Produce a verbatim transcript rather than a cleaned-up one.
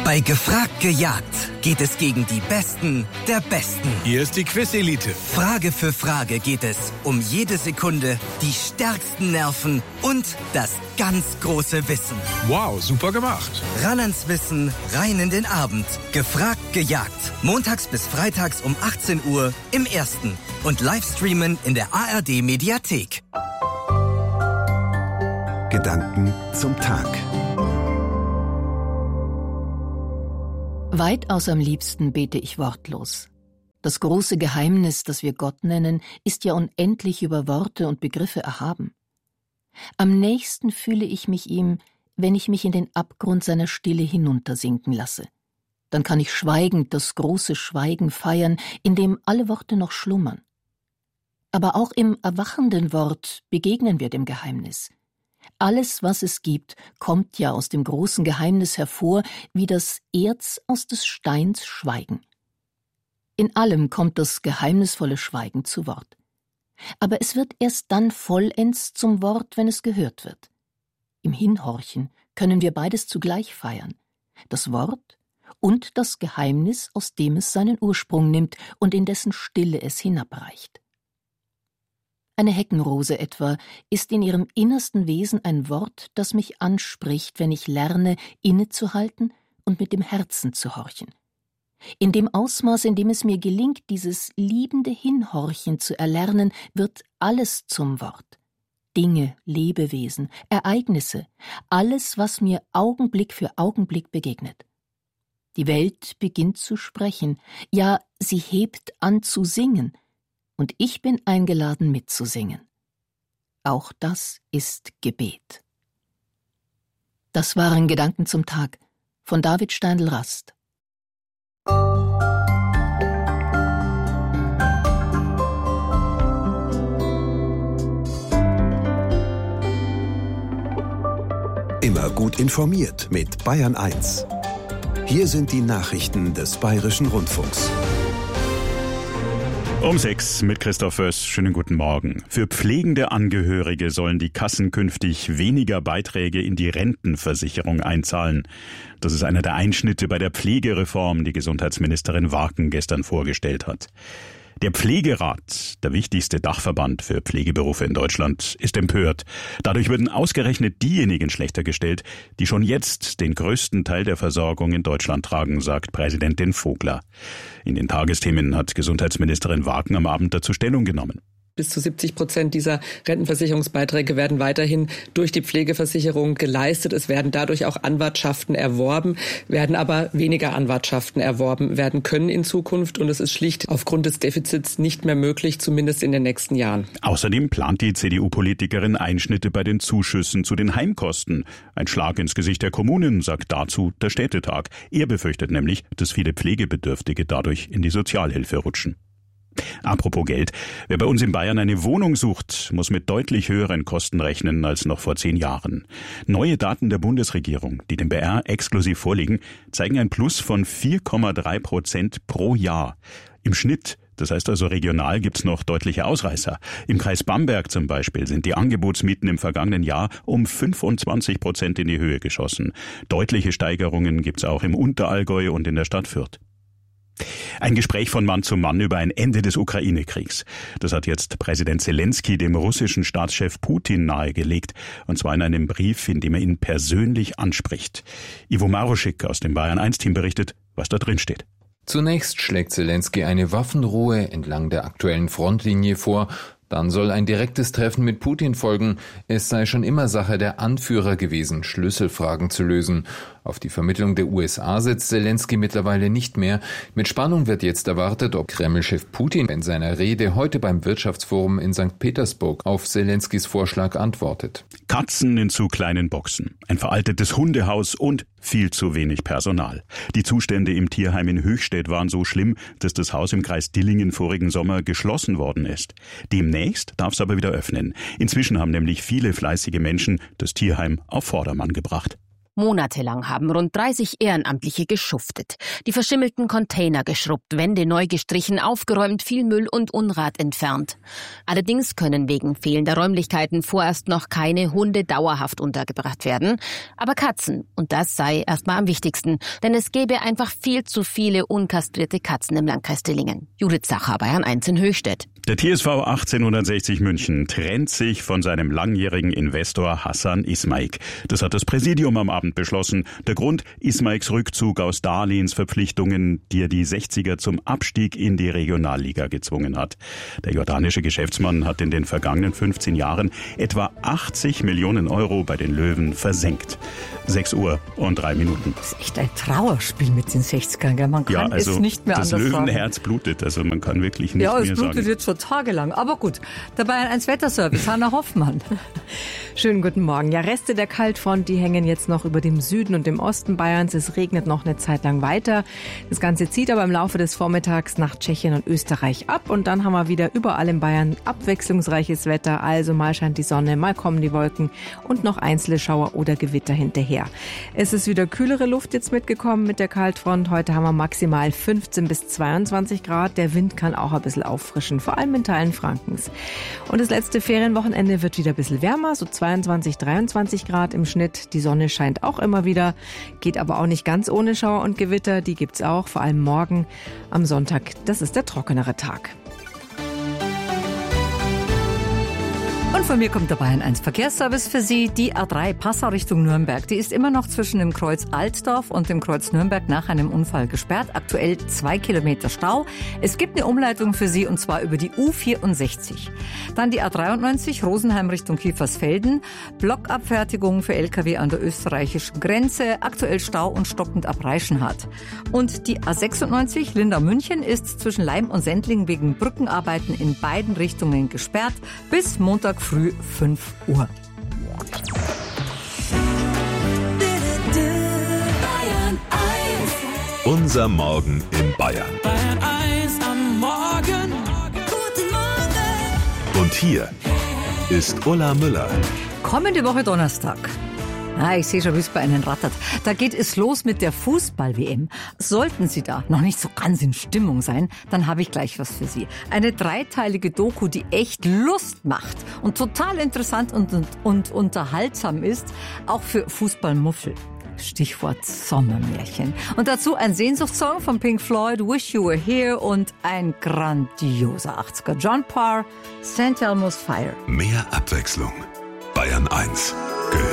Bei Gefragt gejagt geht es gegen die Besten der Besten. Hier ist die Quiz-Elite. Frage für Frage geht es um jede Sekunde, die stärksten Nerven und das ganz große Wissen. Wow, super gemacht. Ran ans Wissen, rein in den Abend. Gefragt gejagt. Montags bis freitags um achtzehn Uhr im Ersten. Und Livestreamen in der A R D-Mediathek. Gedanken zum Tag. Weitaus am liebsten bete ich wortlos. Das große Geheimnis, das wir Gott nennen, ist ja unendlich über Worte und Begriffe erhaben. Am nächsten fühle ich mich ihm, wenn ich mich in den Abgrund seiner Stille hinuntersinken lasse. Dann kann ich schweigend das große Schweigen feiern, in dem alle Worte noch schlummern. Aber auch im erwachenden Wort begegnen wir dem Geheimnis. Alles, was es gibt, kommt ja aus dem großen Geheimnis hervor, wie das Erz aus des Steins Schweigen. In allem kommt das geheimnisvolle Schweigen zu Wort. Aber es wird erst dann vollends zum Wort, wenn es gehört wird. Im Hinhorchen können wir beides zugleich feiern, das Wort und das Geheimnis, aus dem es seinen Ursprung nimmt und in dessen Stille es hinabreicht. Eine Heckenrose etwa ist in ihrem innersten Wesen ein Wort, das mich anspricht, wenn ich lerne, innezuhalten und mit dem Herzen zu horchen. In dem Ausmaß, in dem es mir gelingt, dieses liebende Hinhorchen zu erlernen, wird alles zum Wort. Dinge, Lebewesen, Ereignisse, alles, was mir Augenblick für Augenblick begegnet. Die Welt beginnt zu sprechen, ja, sie hebt an zu singen, und ich bin eingeladen mitzusingen. Auch das ist Gebet. Das waren Gedanken zum Tag von David Steindl-Rast. Immer gut informiert mit Bayern eins. Hier sind die Nachrichten des Bayerischen Rundfunks. Um sechs mit Christoph Föss. Schönen guten Morgen. Für pflegende Angehörige sollen die Kassen künftig weniger Beiträge in die Rentenversicherung einzahlen. Das ist einer der Einschnitte bei der Pflegereform, die Gesundheitsministerin Waken gestern vorgestellt hat. Der Pflegerat, der wichtigste Dachverband für Pflegeberufe in Deutschland, ist empört. Dadurch würden ausgerechnet diejenigen schlechter gestellt, die schon jetzt den größten Teil der Versorgung in Deutschland tragen, sagt Präsidentin Vogler. In den Tagesthemen hat Gesundheitsministerin Waken am Abend dazu Stellung genommen. Bis zu siebzig Prozent dieser Rentenversicherungsbeiträge werden weiterhin durch die Pflegeversicherung geleistet. Es werden dadurch auch Anwartschaften erworben, werden aber weniger Anwartschaften erworben werden können in Zukunft. Und es ist schlicht aufgrund des Defizits nicht mehr möglich, zumindest in den nächsten Jahren. Außerdem plant die C D U-Politikerin Einschnitte bei den Zuschüssen zu den Heimkosten. Ein Schlag ins Gesicht der Kommunen, sagt dazu der Städtetag. Er befürchtet nämlich, dass viele Pflegebedürftige dadurch in die Sozialhilfe rutschen. Apropos Geld. Wer bei uns in Bayern eine Wohnung sucht, muss mit deutlich höheren Kosten rechnen als noch vor zehn Jahren. Neue Daten der Bundesregierung, die dem B R exklusiv vorliegen, zeigen ein Plus von vier Komma drei Prozent pro Jahr. Im Schnitt, das heißt also regional, gibt's noch deutliche Ausreißer. Im Kreis Bamberg zum Beispiel sind die Angebotsmieten im vergangenen Jahr um fünfundzwanzig Prozent in die Höhe geschossen. Deutliche Steigerungen gibt's auch im Unterallgäu und in der Stadt Fürth. Ein Gespräch von Mann zu Mann über ein Ende des Ukraine-Kriegs. Das hat jetzt Präsident Zelensky dem russischen Staatschef Putin nahegelegt. Und zwar in einem Brief, in dem er ihn persönlich anspricht. Ivo Maruschik aus dem Bayern eins Team berichtet, was da drin steht. Zunächst schlägt Zelensky eine Waffenruhe entlang der aktuellen Frontlinie vor. Dann soll ein direktes Treffen mit Putin folgen. Es sei schon immer Sache der Anführer gewesen, Schlüsselfragen zu lösen. Auf die Vermittlung der U S A setzt Zelensky mittlerweile nicht mehr. Mit Spannung wird jetzt erwartet, ob Kreml-Chef Putin in seiner Rede heute beim Wirtschaftsforum in Sankt Petersburg auf Zelenskys Vorschlag antwortet. Katzen in zu kleinen Boxen, ein veraltetes Hundehaus und viel zu wenig Personal. Die Zustände im Tierheim in Höchstädt waren so schlimm, dass das Haus im Kreis Dillingen vorigen Sommer geschlossen worden ist. Demnächst darf es aber wieder öffnen. Inzwischen haben nämlich viele fleißige Menschen das Tierheim auf Vordermann gebracht. Monatelang haben rund dreißig Ehrenamtliche geschuftet, die verschimmelten Container geschrubbt, Wände neu gestrichen, aufgeräumt, viel Müll und Unrat entfernt. Allerdings können wegen fehlender Räumlichkeiten vorerst noch keine Hunde dauerhaft untergebracht werden, aber Katzen, und das sei erstmal am wichtigsten, denn es gäbe einfach viel zu viele unkastrierte Katzen im Landkreis Dillingen. Judith Sacher, Bayern eins in Höchstädt. Der T S V achtzehnhundertsechzig München trennt sich von seinem langjährigen Investor Hassan Ismaik. Das hat das Präsidium am Abend beschlossen. Der Grund: Ismaiks Rückzug aus Darlehensverpflichtungen, die er die sechziger zum Abstieg in die Regionalliga gezwungen hat. Der jordanische Geschäftsmann hat in den vergangenen fünfzehn Jahren etwa achtzig Millionen Euro bei den Löwen versenkt. sechs Uhr und drei Minuten. Das ist echt ein Trauerspiel mit den sechzigern. Gell? Man kann ja, also es nicht mehr das anders Löwenherz sagen. blutet, also man kann wirklich nicht ja, mehr sagen. Ja, es blutet sagen. jetzt schon tagelang. Aber gut, der Bayern eins Wetterservice, Hanna Hoffmann. Schönen guten Morgen. Ja, Reste der Kaltfront, die hängen jetzt noch über dem Süden und dem Osten Bayerns. Es regnet noch eine Zeit lang weiter. Das Ganze zieht aber im Laufe des Vormittags nach Tschechien und Österreich ab. Und dann haben wir wieder überall in Bayern abwechslungsreiches Wetter. Also mal scheint die Sonne, mal kommen die Wolken und noch einzelne Schauer oder Gewitter hinterher. Es ist wieder kühlere Luft jetzt mitgekommen mit der Kaltfront. Heute haben wir maximal fünfzehn bis zweiundzwanzig Grad. Der Wind kann auch ein bisschen auffrischen, vor allem in Teilen Frankens. Und das letzte Ferienwochenende wird wieder ein bisschen wärmer, so zweiundzwanzig, dreiundzwanzig Grad im Schnitt. Die Sonne scheint auch immer wieder, geht aber auch nicht ganz ohne Schauer und Gewitter. Die gibt's auch, vor allem morgen am Sonntag. Das ist der trockenere Tag. Und von mir kommt der Bayern eins Verkehrsservice für Sie. Die A drei Passau Richtung Nürnberg. Die ist immer noch zwischen dem Kreuz Altdorf und dem Kreuz Nürnberg nach einem Unfall gesperrt. Aktuell zwei Kilometer Stau. Es gibt eine Umleitung für Sie und zwar über die U vierundsechzig. Dann die A dreiundneunzig Rosenheim Richtung Kiefersfelden. Blockabfertigung für L K W an der österreichischen Grenze. Aktuell Stau und stockend ab Reichenhall. Und die A sechsundneunzig Lindau München ist zwischen Leim und Sendling wegen Brückenarbeiten in beiden Richtungen gesperrt bis Montag früh fünf Uhr. Unser Morgen in Bayern. Bayern eins am Morgen. Guten Morgen. Und hier ist Ulla Müller. Kommende Woche Donnerstag. Ah, ich sehe schon, wie es bei Ihnen rattert. Da geht es los mit der Fußball-W M. Sollten Sie da noch nicht so ganz in Stimmung sein, dann habe ich gleich was für Sie. Eine dreiteilige Doku, die echt Lust macht und total interessant und, und, und unterhaltsam ist, auch für Fußballmuffel. Stichwort Sommermärchen. Und dazu ein Sehnsuchtssong von Pink Floyd, Wish You Were Here, und ein grandioser achtziger John Parr, Saint Elmo's Fire. Mehr Abwechslung. Bayern eins.